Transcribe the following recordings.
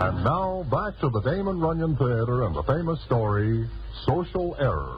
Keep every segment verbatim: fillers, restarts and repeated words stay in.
And now, back to the Damon Runyon Theater and the famous story, Social Error.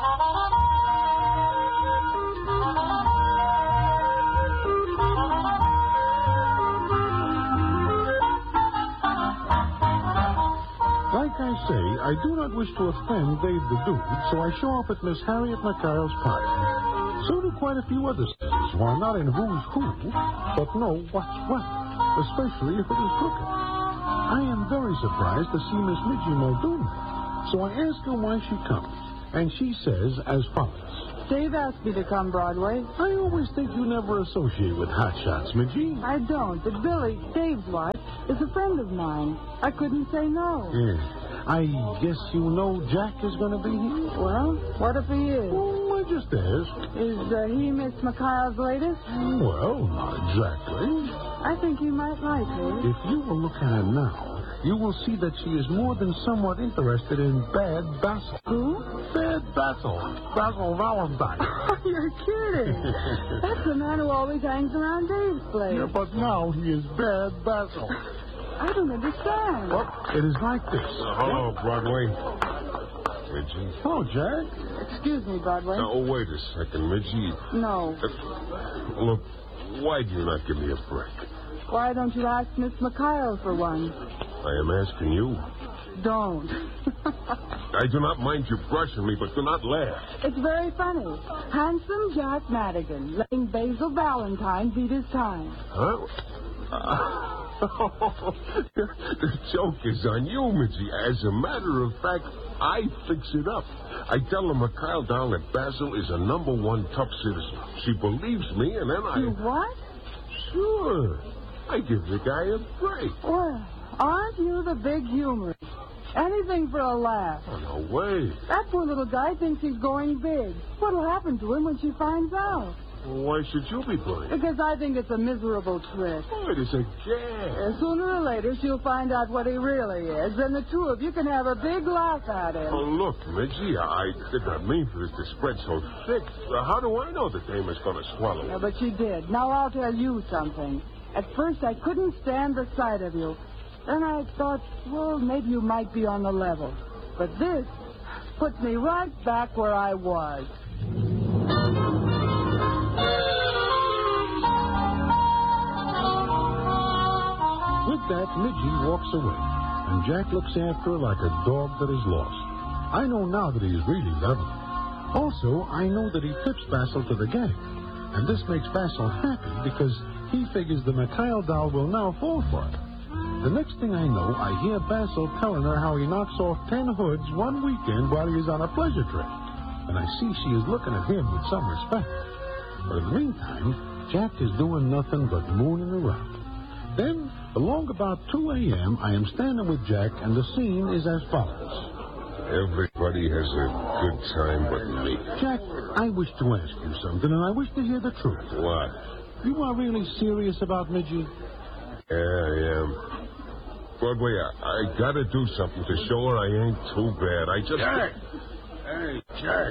Like I say, I do not wish to offend Dave the Dude, so I show up at Miss Harriet McKyle's party. So do quite a few other sisters who are not in who's who, but know what's what, especially if it is crooked. I am very surprised to see Miss Midgie Muldoon, so I ask her why she comes, and she says as follows. Dave asked me to come, Broadway. I always think you never associate with hotshots, Midgie. I don't, but Billy, Dave's wife, is a friend of mine. I couldn't say no. Yeah. I guess you know Jack is going to be here? Well, what if he is? Oh, I just asked. Is uh, he Miss McKyle's latest? Well, not exactly. I think he might like her. If you will look at her now, you will see that she is more than somewhat interested in Bad Basil. Who? Bad Basil. Basil Valentine. You're kidding. That's the man who always hangs around Dave's place. Yeah, but now he is Bad Basil. I don't understand. Well, it is like this. Uh, hello, Broadway. Midgie. Hello, Jack. Excuse me, Broadway. Now, oh, wait a second, Midgie. No. Uh, look, why do you not give me a break? Why don't you ask Miss McKyle for one? I am asking you. Don't. I do not mind you brushing me, but do not laugh. It's very funny. Handsome Jack Madigan letting Basil Valentine beat his time. Huh? Uh, the joke is on you, Midgie. As a matter of fact, I fix it up. I tell the McKyle down that Basil is a number one tough citizen. She believes me, and then I... You what? Sure. I give the guy a break. Well, aren't you the big humorist? Anything for a laugh. Oh, no way. That poor little guy thinks he's going big. What'll happen to him when she finds out? Well, why should you be playing? Because I think it's a miserable trick. Oh, it is a gag. Uh, sooner or later, she'll find out what he really is, and the two of you can have a big laugh at him. Oh, look, Midgie, I did not mean for this to spread so thick. Uh, how do I know that Dame is going to swallow Yeah, it? but she did. Now I'll tell you something. At first, I couldn't stand the sight of you. Then I thought, well, maybe you might be on the level. But this puts me right back where I was. With that, Midgie walks away, and Jack looks after her like a dog that is lost. I know now that he is really lovely. Also, I know that he tips Basil to the gang, and this makes Basil happy because he figures the McKyle doll will now fall for it. The next thing I know, I hear Basil telling her how he knocks off ten hoods one weekend while he is on a pleasure trip. And I see she is looking at him with some respect. But in the meantime, Jack is doing nothing but mooning around. Then, along about two a.m., I am standing with Jack, and the scene is as follows. Everybody has a good time but me. Jack, I wish to ask you something, and I wish to hear the truth. What? You are really serious about Midgie? Yeah, I am. Broadway, I, I gotta do something to show her I ain't too bad. I just... Jack! Hey, Jack.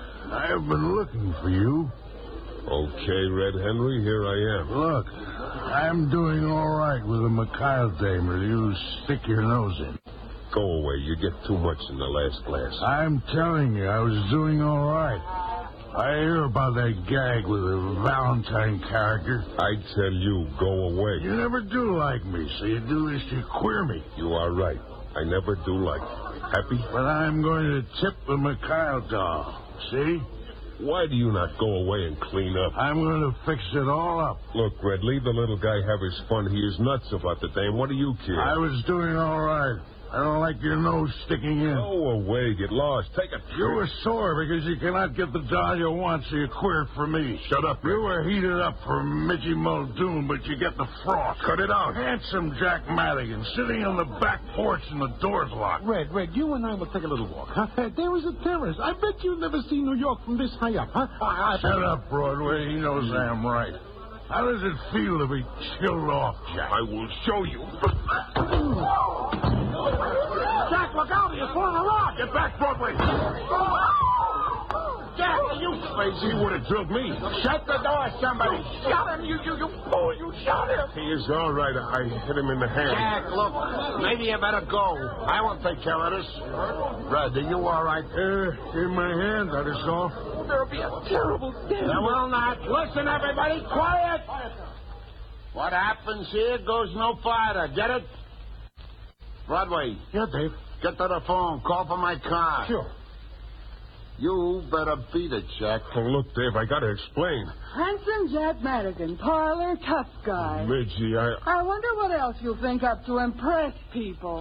I have been looking for you. Okay, Red Henry, here I am. Look, I'm doing all right with the McKyle damer you stick your nose in. Go away. You get too much in the last glass. I'm telling you, I was doing all right. I hear about that gag with the Valentine character. I tell you, go away. You never do like me, so you do is you queer me. You are right. I never do like you. Happy? But I'm going to tip the McKyle doll. See? Why do you not go away and clean up? I'm going to fix it all up. Look, Red, leave the little guy have his fun. He is nuts about the dame. What do you care? I was doing all right. I don't like your nose sticking in. Go away. Get lost. Take a You were sore because you cannot get the doll you want, so you queered for me. Shut up, Red. You were heated up for Midgie Muldoon, but you get the frost. Cut it out. Handsome Jack Madigan sitting on the back porch and the door's locked. Red, Red, you and I will take a little walk, huh? Uh, there is a terrace. I bet you've never seen New York from this high up, huh? I, I... Shut up, Broadway. He knows I'm right. How does it feel to be chilled off, Jack? I will show you. Jack, look out! You're pulling a rock! Get back, Broadway. Jack, you face, he would have drilled me. Shut the door, somebody. Shut him, you, you, you fool. You shot him. He is all right. I hit him in the hand. Jack, look, maybe you better go. I won't take care of this. Red, are you all right? Uh, in my hand, that is all. There'll be a terrible death. There will not. Listen, everybody, quiet. What happens here goes no farther. Get it? Broadway. Yeah, Dave. Get to the phone. Call for my car. Sure. You better beat it, Jack. Oh, look, Dave, I got to explain. Handsome Jack Madigan, parlor tough guy. Midgie, I... I wonder what else you'll think up to impress people.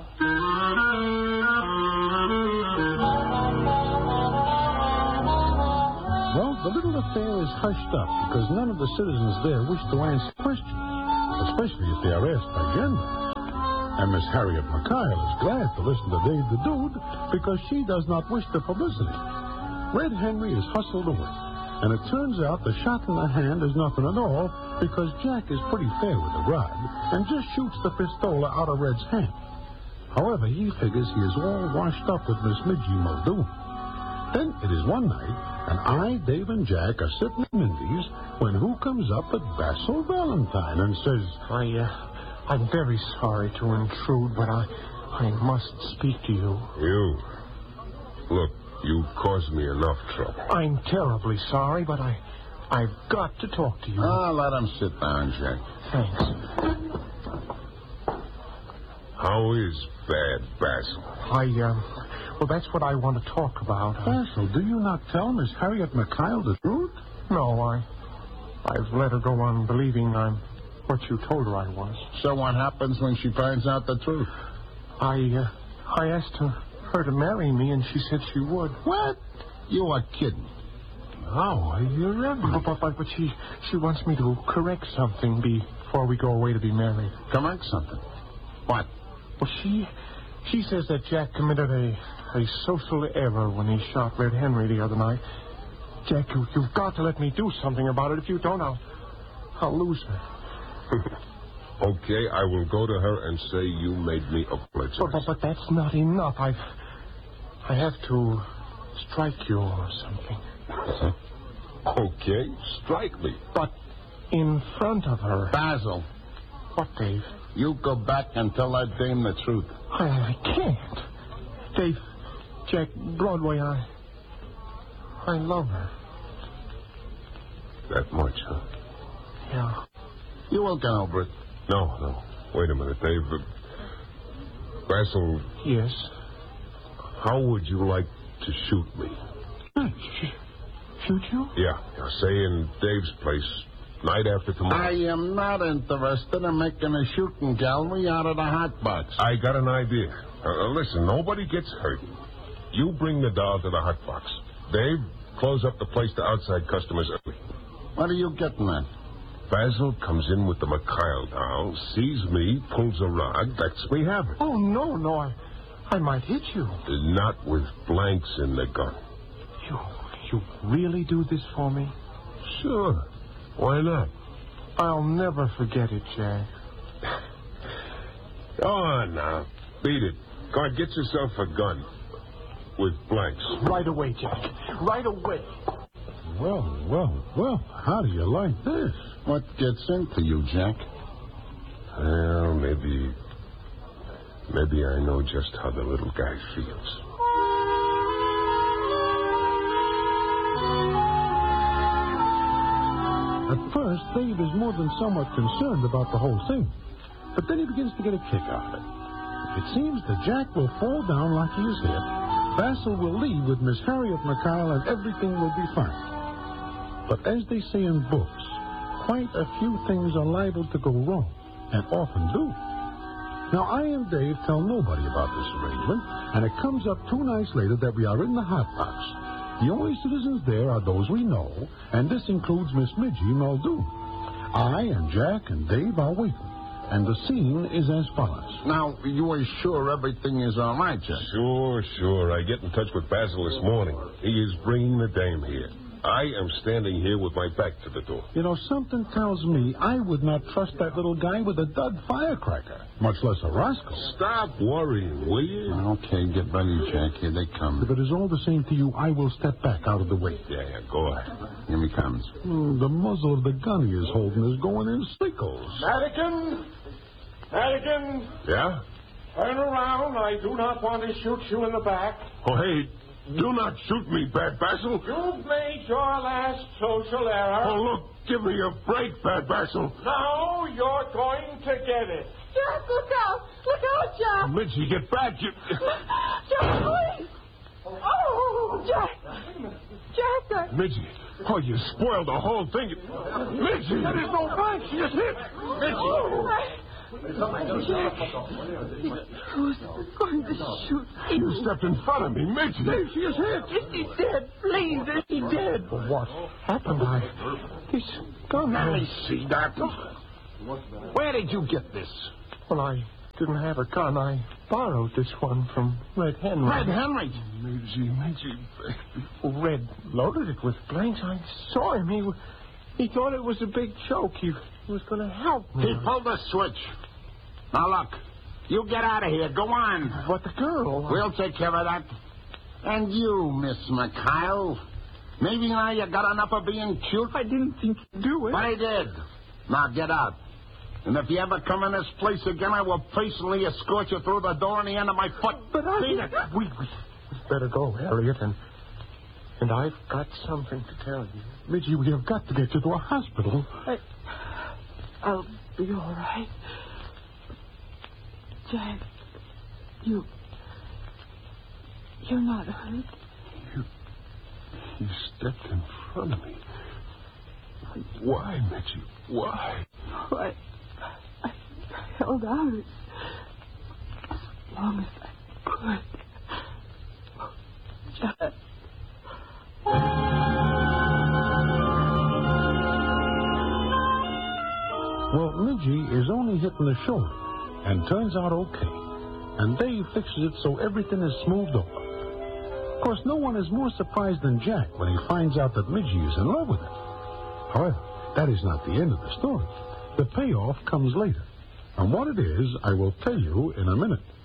Well, the little affair is hushed up because none of the citizens there wish to answer questions, especially if they are asked by General. And Miss Harriet McKyle is glad to listen to Dave the Dude because she does not wish the publicity. Red Henry is hustled away, and it turns out the shot in the hand is nothing at all because Jack is pretty fair with the rod and just shoots the pistola out of Red's hand. However, he figures he is all washed up with Miss Midgie Muldoon. Then it is one night, and I, Dave, and Jack are sitting at Mindy's when who comes up but Basil Valentine and says, I, uh... I'm very sorry to intrude, but I I must speak to you. You? Look, you caused me enough trouble. I'm terribly sorry, but I, I've got to talk to you. Ah, let him sit down, Jack. Thanks. How is bad Basil? I, um, well, that's what I want to talk about. I, Basil, do you not tell Miss Harriet McKyle the truth? no, I, I've let her go on believing I'm what you told her I was. So what happens when she finds out the truth? I, uh, I asked her, her to marry me, and she said she would. What? You are kidding. How are you ever? But, but, but she, she wants me to correct something before we go away to be married. Correct something. What? Well, she, she says that Jack committed a, a social error when he shot Red Henry the other night. Jack, you, you've got to let me do something about it. If you don't, I'll, I'll lose her. Okay, I will go to her and say you made me apologize. But, but, but that's not enough. I've, I have to strike you or something. Okay, strike me. But in front of her. Basil. What, Dave? You go back and tell that dame the truth. I, I can't. Dave, Jack, Broadway, I, I love her. That much, huh? Yeah. You will get over it. No, no. Wait a minute, Dave. Uh, Basil, Yes. how would you like to shoot me? Sh- shoot you? Yeah, yeah, say in Dave's place, night after tomorrow. I am not interested in making a shooting gallery out of the hot box. I got an idea. Uh, listen, nobody gets hurt. You bring the doll to the hot box. Dave, close up the place to outside customers early. What are you getting at? Basil comes in with the McKyle doll, sees me, pulls a rod, lets me have it. Oh, no, no, I, I might hit you. Not with blanks in the gun. You, you really do this for me? Sure. Why not? I'll never forget it, Jack. Go on now. Beat it. Go on, get yourself a gun. With blanks. Right away, Jack. Right away. Well, well, well, how do you like this? What gets into you, Jack? Well, maybe... Maybe I know just how the little guy feels. At first, Dave is more than somewhat concerned about the whole thing. But then he begins to get a kick out of it. It seems that Jack will fall down like he is hit. Basil will leave with Miss Harriet McKyle and everything will be fine. But as they say in books, quite a few things are liable to go wrong, and often do. Now, I and Dave tell nobody about this arrangement, and it comes up two nights later that we are in the hot box. The only citizens there are those we know, and this includes Miss Midgie Muldoon. I and Jack and Dave are waiting, and the scene is as follows. Now, you are sure everything is all right, Jack? Sure, sure. I get in touch with Basil this morning. He is bringing the dame here. I am standing here with my back to the door. You know, something tells me I would not trust that little guy with a dud firecracker, much less a rascal. Stop worrying, will you? Okay, get ready, Jack. Here they come. If it is all the same to you, I will step back out of the way. Yeah, yeah, go ahead. Here he comes. Mm, the muzzle of the gun he is holding is going in sickles. Madigan! Madigan! Yeah? Turn around. I do not want to shoot you in the back. Oh, hey, do not shoot me, Bad Basil. You've made your last social error. Oh, look, give me a break, Bad Basil. Now you're going to get it. Jack, look out! Look out, Jack! Midgie, get back. You... Jack, please! Oh, Jack! Jack, I... Midgie, oh, you spoiled the whole thing. Midgie! There is no fight. She is hit. Midgie! Oh, I... Jack, who's going to shoot you? You stepped in front of me, Midgie. She is hit. Is he dead? Please, is he dead? What happened? I... He's gone. Let me see that. Where did you get this? Well, I didn't have a gun. I borrowed this one from Red Henry. Red Henry? Midgie, Midgie. Red loaded it with blanks. I saw him. He, he thought it was a big joke. He was going to help me. He pulled the switch. Now, look. You get out of here. Go on. But the girl... We'll take care of that. And you, Miss Mikhail. Maybe now you got enough of being cute. I didn't think you'd do it. But I did. Now get out. And if you ever come in this place again, I will personally escort you through the door on the end of my foot. But I... See it? We, we, we better go, Harriet, and... And I've got something to tell you. Midgie, we have got to get you to a hospital. I... I'll be all right. Jack, you... You're not hurt. You... You stepped in front of me. Why, Midgie? Why? I, I held out as long as I could. Jack. Well, Midgie is only hitting the shoulder and turns out okay. And Dave fixes it so everything is smoothed over. Of course, no one is more surprised than Jack when he finds out that Midgie is in love with him. However, that is not the end of the story. The payoff comes later. And what it is, I will tell you in a minute.